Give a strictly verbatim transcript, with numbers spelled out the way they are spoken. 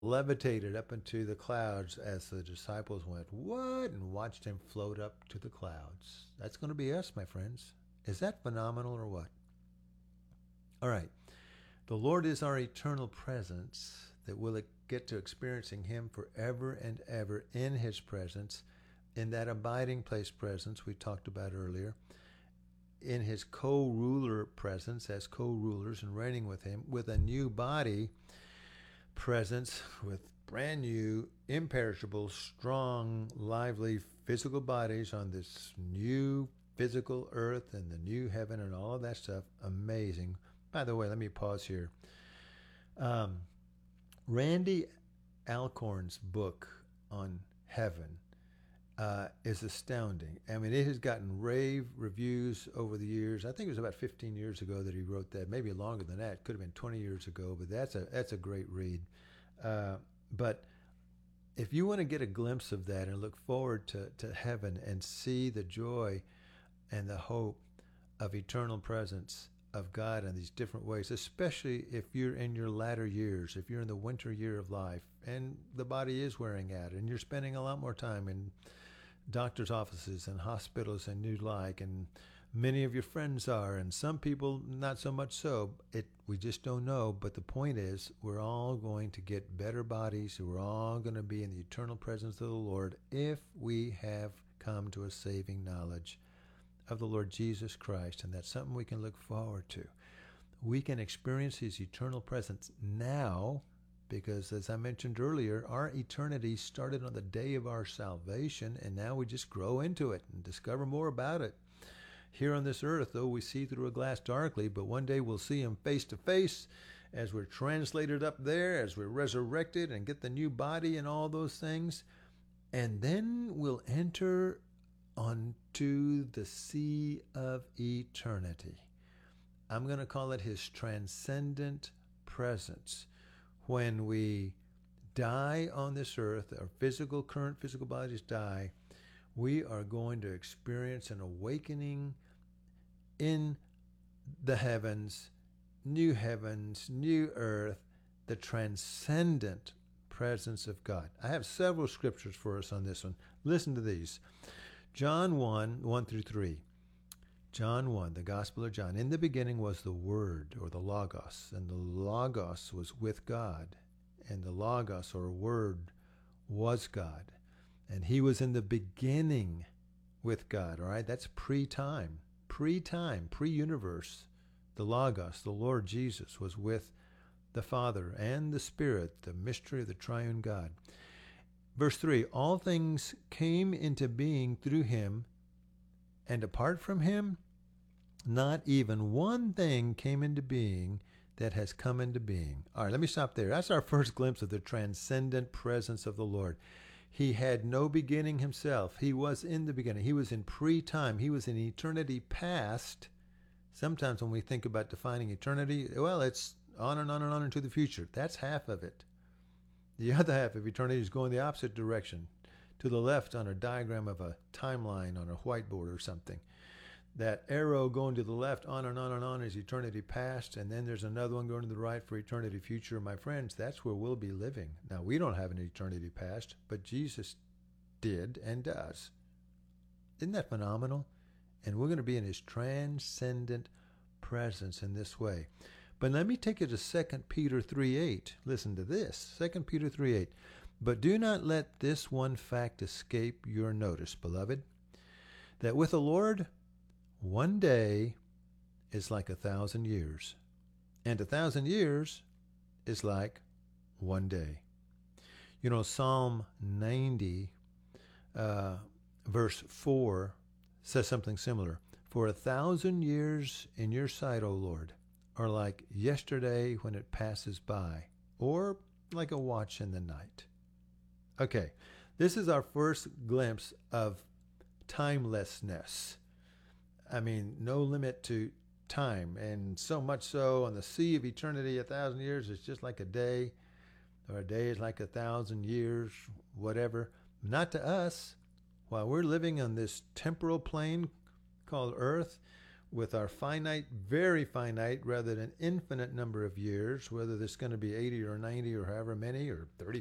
levitated up into the clouds as the disciples went, "What?" and watched him float up to the clouds. That's going to be us, my friends. Is that phenomenal or what? All right. The Lord is our eternal presence that we'll get to experiencing him forever and ever in his presence, in that abiding place presence we talked about earlier, in his co-ruler presence as co-rulers and reigning with him, with a new body presence, with brand new, imperishable, strong, lively physical bodies on this new physical earth and the new heaven and all of that stuff. Amazing. By the way, let me pause here. Um, Randy Alcorn's book on heaven uh, is astounding. I mean, it has gotten rave reviews over the years. I think it was about fifteen years ago that he wrote that. Maybe longer than that. It could have been twenty years ago, but that's a that's a great read. Uh, but if you want to get a glimpse of that and look forward to, to heaven and see the joy and the hope of eternal presence of God in these different ways, especially if you're in your latter years, if you're in the winter year of life and the body is wearing out and you're spending a lot more time in doctor's offices and hospitals and you like, and many of your friends are, and some people not so much so. It we just don't know. But the point is, we're all going to get better bodies. We're all going to be in the eternal presence of the Lord if we have come to a saving knowledge of the Lord Jesus Christ, and that's something we can look forward to. We can experience his eternal presence now because, as I mentioned earlier, our eternity started on the day of our salvation, and now we just grow into it and discover more about it. Here on this earth, though, we see through a glass darkly, but one day we'll see him face to face as we're translated up there, as we're resurrected and get the new body and all those things. And then we'll enter onto the sea of eternity. I'm going to call it his transcendent presence. When we die on this earth, our physical, current physical bodies die, we are going to experience an awakening in the heavens, new heavens, new earth, the transcendent presence of God. I have several scriptures for us on this one. Listen to these. John one, one through three. John one, the Gospel of John. In the beginning was the Word, or the Logos, and the Logos was with God, and the Logos, or Word, was God. And he was in the beginning with God, all right? That's pre-time, pre-time, pre-universe. The Logos, the Lord Jesus, was with the Father and the Spirit, the mystery of the triune God. Verse three, all things came into being through him, and apart from him, not even one thing came into being that has come into being. All right, let me stop there. That's our first glimpse of the transcendent presence of the Lord. He had no beginning himself. He was in the beginning. He was in pre-time. He was in eternity past. Sometimes when we think about defining eternity, well, it's on and on and on into the future. That's half of it. The other half of eternity is going the opposite direction, to the left on a diagram of a timeline on a whiteboard or something. That arrow going to the left, on and on and on, is eternity past, and then there's another one going to the right for eternity future. My friends, that's where we'll be living. Now, we don't have an eternity past, but Jesus did and does. Isn't that phenomenal? And we're going to be in his transcendent presence in this way. But let me take you to Second Peter three eight. Listen to this. Second Peter three eight. But do not let this one fact escape your notice, beloved, that with the Lord, one day is like a thousand years, and a thousand years is like one day. You know, Psalm ninety, uh, verse four, says something similar. For a thousand years in your sight, O Lord, are like yesterday when it passes by, or like a watch in the night. Okay, this is our first glimpse of timelessness. I mean, no limit to time, and so much so on the sea of eternity, a thousand years is just like a day, or a day is like a thousand years, whatever. Not to us. While we're living on this temporal plane called Earth, with our finite, very finite, rather than infinite number of years, whether there's going to be eighty or ninety or however many or